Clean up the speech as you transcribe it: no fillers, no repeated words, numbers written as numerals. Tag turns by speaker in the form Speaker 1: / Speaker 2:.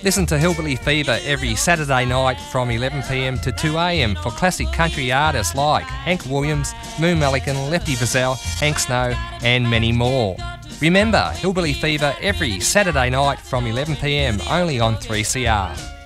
Speaker 1: Listen to Hillbilly Fever every Saturday night from 11 p.m. to 2 a.m. for classic country artists like Hank Williams, Moon Melican, Lefty Frizzell, Hank Snow and many more. Remember, Hillbilly Fever every Saturday night from 11 p.m. only on 3CR.